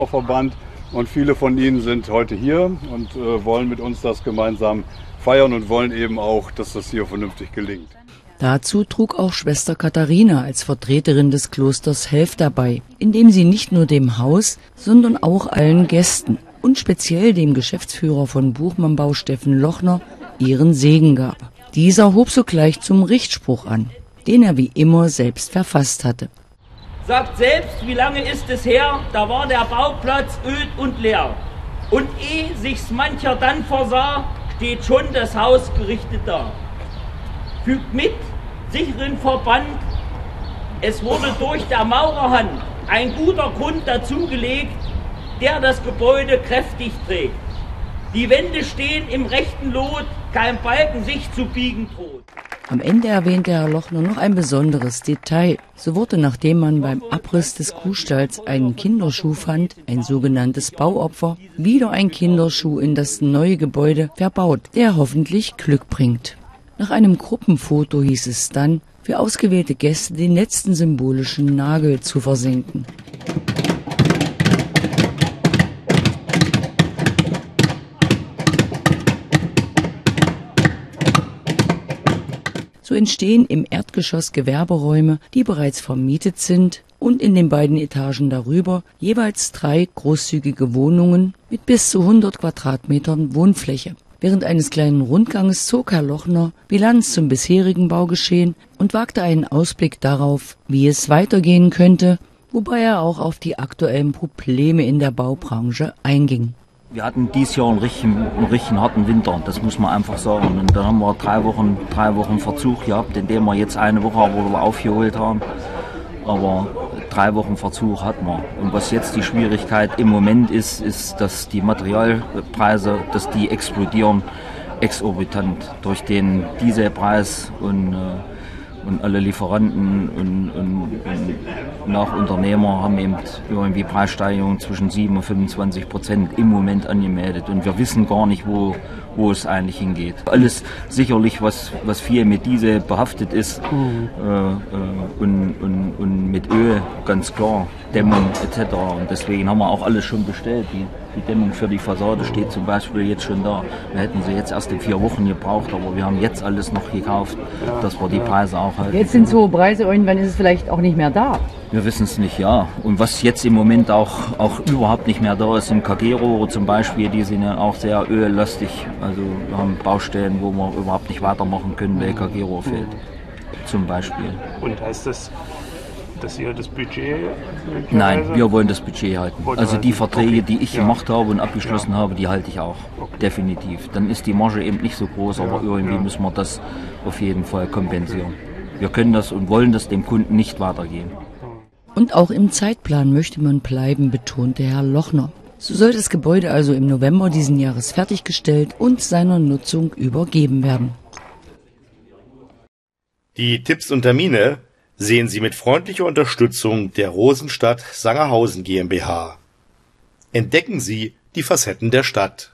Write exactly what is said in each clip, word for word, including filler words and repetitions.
Verband und viele von ihnen sind heute hier und äh, wollen mit uns das gemeinsam feiern und wollen eben auch, dass das hier vernünftig gelingt. Dazu trug auch Schwester Katharina als Vertreterin des Klosters Helfta bei, indem sie nicht nur dem Haus, sondern auch allen Gästen und speziell dem Geschäftsführer von Buchmannbau Steffen Lochner ihren Segen gab. Dieser hob sogleich zum Richtspruch an, den er wie immer selbst verfasst hatte. Sagt selbst, wie lange ist es her, da war der Bauplatz öd und leer. Und eh sich's mancher dann versah, steht schon das Haus gerichtet da. Fügt mit, sicheren Verband, es wurde durch der Maurerhand ein guter Grund dazugelegt, der das Gebäude kräftig trägt. Die Wände stehen im rechten Lot, kein Balken sich zu biegen droht. Am Ende erwähnte Herr Lochner noch ein besonderes Detail. So wurde, nachdem man beim Abriss des Kuhstalls einen Kinderschuh fand, ein sogenanntes Bauopfer, wieder ein Kinderschuh in das neue Gebäude verbaut, der hoffentlich Glück bringt. Nach einem Gruppenfoto hieß es dann, für ausgewählte Gäste den letzten symbolischen Nagel zu versenken. So entstehen im Erdgeschoss Gewerberäume, die bereits vermietet sind, und in den beiden Etagen darüber jeweils drei großzügige Wohnungen mit bis zu hundert Quadratmetern Wohnfläche. Während eines kleinen Rundganges zog Herr Lochner Bilanz zum bisherigen Baugeschehen und wagte einen Ausblick darauf, wie es weitergehen könnte, wobei er auch auf die aktuellen Probleme in der Baubranche einging. Wir hatten dieses Jahr einen richtigen, einen richtigen harten Winter, das muss man einfach sagen. Und dann haben wir drei Wochen, drei Wochen Verzug gehabt, indem wir jetzt eine Woche aber aufgeholt haben. Aber drei Wochen Verzug hatten wir. Und was jetzt die Schwierigkeit im Moment ist, ist, dass die Materialpreise, dass die explodieren, exorbitant durch den Dieselpreis und, und alle Lieferanten und, und, und Nachunternehmer haben eben irgendwie Preissteigerungen zwischen sieben und fünfundzwanzig Prozent im Moment angemeldet. Und wir wissen gar nicht, wo, wo es eigentlich hingeht. Alles sicherlich, was, was viel mit Diesel behaftet ist mhm. äh, und, und, und mit Öl, ganz klar, Dämmung et cetera. Und deswegen haben wir auch alles schon bestellt. Die, die Dämmung für die Fassade steht zum Beispiel jetzt schon da. Wir hätten sie jetzt erst in vier Wochen gebraucht, aber wir haben jetzt alles noch gekauft, dass wir die Preise auch halten. Jetzt sind so hohe Preise, irgendwann ist es vielleicht auch nicht mehr da. Wir wissen es nicht, ja. Und was jetzt im Moment auch, auch überhaupt nicht mehr da ist, sind K G-Rohre zum Beispiel, die sind ja auch sehr öllastig. Also wir haben Baustellen, wo wir überhaupt nicht weitermachen können, weil K G-Rohr fehlt, zum Beispiel. Und heißt das, dass ihr das Budget... Nein, wir wollen das Budget halten. Also die Verträge, die ich ja. gemacht habe und abgeschlossen ja. habe, die halte ich auch. Okay. Definitiv. Dann ist die Marge eben nicht so groß, ja. aber irgendwie ja. müssen wir das auf jeden Fall kompensieren. Wir können das und wollen das dem Kunden nicht weitergeben. Und auch im Zeitplan möchte man bleiben, betonte Herr Lochner. So soll das Gebäude also im November diesen Jahres fertiggestellt und seiner Nutzung übergeben werden. Die Tipps und Termine sehen Sie mit freundlicher Unterstützung der Rosenstadt Sangerhausen GmbH. Entdecken Sie die Facetten der Stadt.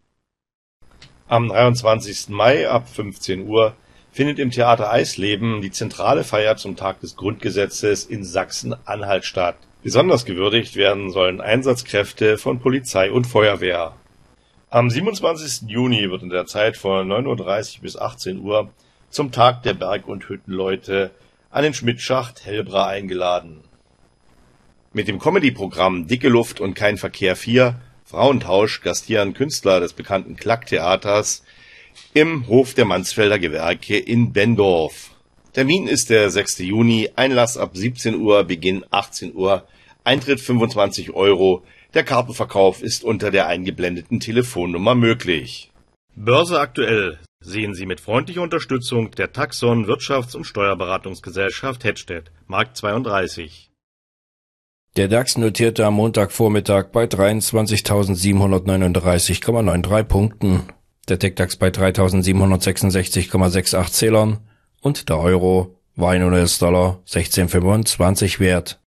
Am dreiundzwanzigsten Mai ab fünfzehn Uhr findet im Theater Eisleben die zentrale Feier zum Tag des Grundgesetzes in Sachsen-Anhalt statt. Besonders gewürdigt werden sollen Einsatzkräfte von Polizei und Feuerwehr. Am siebenundzwanzigsten Juni wird in der Zeit von neun Uhr dreißig bis achtzehn Uhr zum Tag der Berg- und Hüttenleute an den Schmidtschacht Hellbra eingeladen. Mit dem Comedy-Programm Dicke Luft und kein Verkehr vier, Frauentausch, gastieren Künstler des bekannten Klack-Theaters im Hof der Mansfelder Gewerke in Benndorf. Termin ist der sechster Juni, Einlass ab siebzehn Uhr, Beginn achtzehn Uhr, Eintritt fünfundzwanzig Euro. Der Kartenverkauf ist unter der eingeblendeten Telefonnummer möglich. Börse aktuell sehen Sie mit freundlicher Unterstützung der Taxon Wirtschafts- und Steuerberatungsgesellschaft Hettstedt, Markt zweiunddreißig. Der DAX notierte am Montagvormittag bei dreiundzwanzigtausendsiebenhundertneununddreißig Komma dreiundneunzig Punkten, der TechDAX bei dreitausendsiebenhundertsechsundsechzig Komma achtundsechzig Zählern und der Euro war ein U S-Dollar sechzehn Komma fünfundzwanzig wert.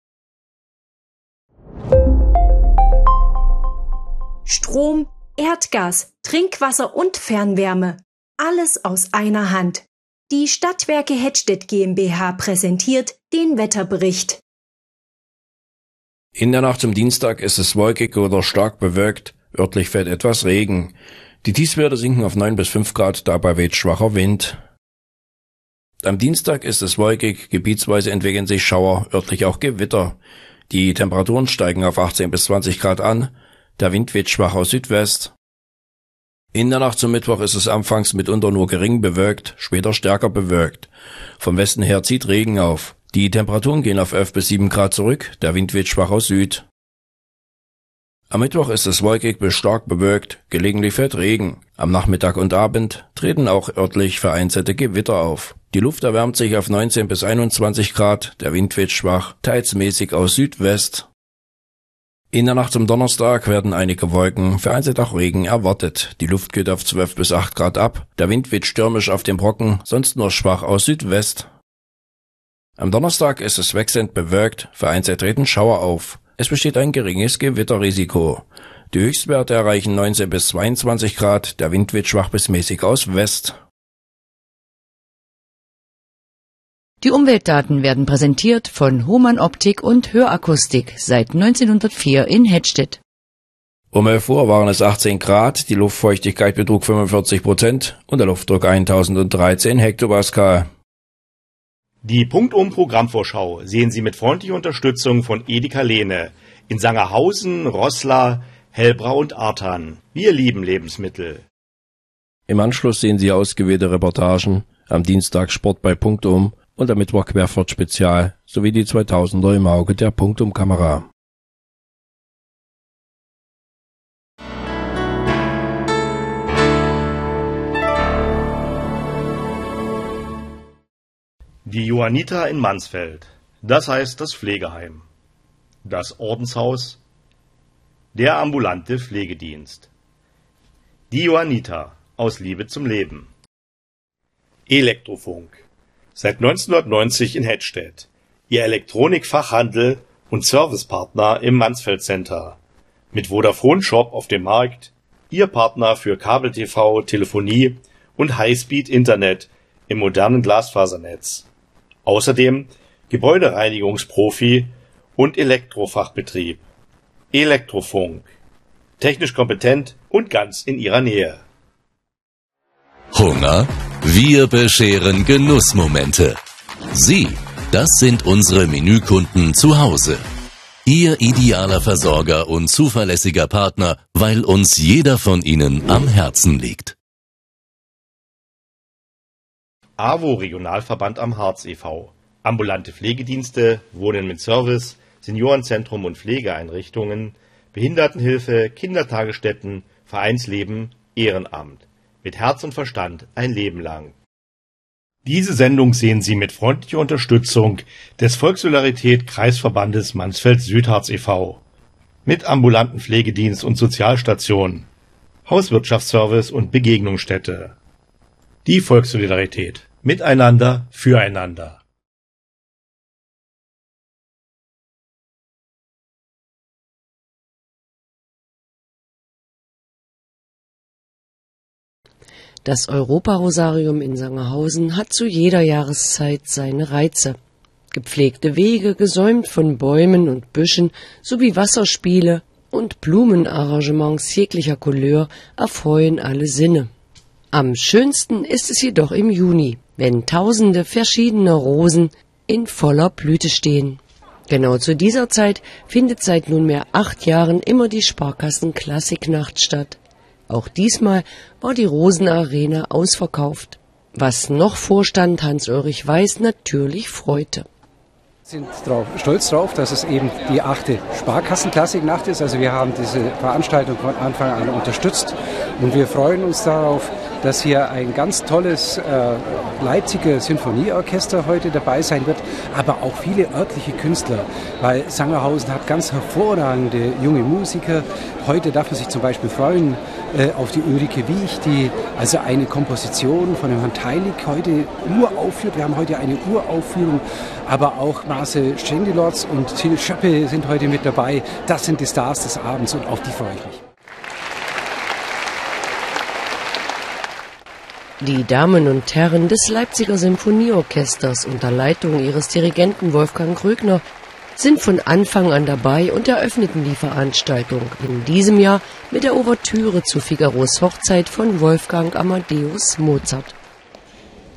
Strom, Erdgas, Trinkwasser und Fernwärme. Alles aus einer Hand. Die Stadtwerke Hettstedt GmbH präsentiert den Wetterbericht. In der Nacht zum Dienstag ist es wolkig oder stark bewölkt, örtlich fällt etwas Regen. Die Tiefstwerte sinken auf neun bis fünf Grad, dabei weht schwacher Wind. Am Dienstag ist es wolkig, gebietsweise entwickeln sich Schauer, örtlich auch Gewitter. Die Temperaturen steigen auf achtzehn bis zwanzig Grad an, der Wind weht schwach aus Südwest. In der Nacht zum Mittwoch ist es anfangs mitunter nur gering bewölkt, später stärker bewölkt. Vom Westen her zieht Regen auf. Die Temperaturen gehen auf elf bis sieben Grad zurück, der Wind weht schwach aus Süd. Am Mittwoch ist es wolkig bis stark bewölkt, gelegentlich fällt Regen. Am Nachmittag und Abend treten auch örtlich vereinzelte Gewitter auf. Die Luft erwärmt sich auf neunzehn bis einundzwanzig Grad, der Wind weht schwach, teils mäßig aus Südwest. In der Nacht zum Donnerstag werden einige Wolken, vereinzelt auch Regen erwartet. Die Luft kühlt auf zwölf bis acht Grad ab, der Wind weht stürmisch auf den Brocken, sonst nur schwach aus Südwest. Am Donnerstag ist es wechselnd bewölkt, vereinzelt treten Schauer auf. Es besteht ein geringes Gewitterrisiko. Die Höchstwerte erreichen neunzehn bis zweiundzwanzig Grad, der Wind weht schwach bis mäßig aus West. Die Umweltdaten werden präsentiert von Hohmann Optik und Hörakustik seit neunzehnhundertvier in Hettstedt. Um elf Uhr waren es achtzehn Grad, die Luftfeuchtigkeit betrug fünfundvierzig Prozent und der Luftdruck eintausenddreizehn Hektopascal. Die Punktum-Programmvorschau sehen Sie mit freundlicher Unterstützung von Edeka Lehne in Sangerhausen, Roßla, Hellbrau und Arthan. Wir lieben Lebensmittel. Im Anschluss sehen Sie ausgewählte Reportagen, am Dienstag Sport bei Punktum und am Mittwoch Querfahrt Spezial sowie die zweitausender im Auge der Punktum-Kamera. Die Johanniter in Mansfeld, das heißt das Pflegeheim, das Ordenshaus, der ambulante Pflegedienst. Die Johanniter aus Liebe zum Leben. Elektrofunk, seit neunzehnhundertneunzig in Hettstedt, Ihr Elektronikfachhandel und Servicepartner im Mansfeld Center. Mit Vodafone Shop auf dem Markt, Ihr Partner für Kabel-T V, Telefonie und Highspeed-Internet im modernen Glasfasernetz. Außerdem Gebäudereinigungsprofi und Elektrofachbetrieb. Elektrofunk. Technisch kompetent und ganz in Ihrer Nähe. Hunger? Wir bescheren Genussmomente. Sie, das sind unsere Menükunden zu Hause. Ihr idealer Versorger und zuverlässiger Partner, weil uns jeder von Ihnen am Herzen liegt. AWO Regionalverband am Harz e V. Ambulante Pflegedienste, Wohnen mit Service, Seniorenzentrum und Pflegeeinrichtungen, Behindertenhilfe, Kindertagesstätten, Vereinsleben, Ehrenamt. Mit Herz und Verstand ein Leben lang. Diese Sendung sehen Sie mit freundlicher Unterstützung des Volkssolidarität Kreisverbandes Mansfeld-Südharz e V. Mit ambulanten Pflegedienst und Sozialstation, Hauswirtschaftsservice und Begegnungsstätte. Die Volkssolidarität. Miteinander, füreinander. Das Europarosarium in Sangerhausen hat zu jeder Jahreszeit seine Reize. Gepflegte Wege, gesäumt von Bäumen und Büschen, sowie Wasserspiele und Blumenarrangements jeglicher Couleur erfreuen alle Sinne. Am schönsten ist es jedoch im Juni, wenn tausende verschiedener Rosen in voller Blüte stehen. Genau zu dieser Zeit findet seit nunmehr acht Jahren immer die Sparkassen-Klassiknacht statt. Auch diesmal war die Rosenarena ausverkauft, was noch Vorstand Hans-Ulrich Weiß natürlich freute. Wir sind drauf, stolz drauf, dass es eben die achte Sparkassen-Klassiknacht ist. Also wir haben diese Veranstaltung von Anfang an unterstützt und wir freuen uns darauf, dass hier ein ganz tolles äh, Leipziger Sinfonieorchester heute dabei sein wird, aber auch viele örtliche Künstler, weil Sangerhausen hat ganz hervorragende junge Musiker. Heute darf man sich zum Beispiel freuen äh, auf die Ulrike Wiech, die also eine Komposition von dem Herrn Teilig heute uraufführt. Wir haben heute eine Uraufführung, aber auch Marcel Strendelotz und Till Schöppe sind heute mit dabei. Das sind die Stars des Abends und auf die freue ich mich. Die Damen und Herren des Leipziger Symphonieorchesters unter Leitung ihres Dirigenten Wolfgang Krögner sind von Anfang an dabei und eröffneten die Veranstaltung in diesem Jahr mit der Ouvertüre zu Figaros Hochzeit von Wolfgang Amadeus Mozart.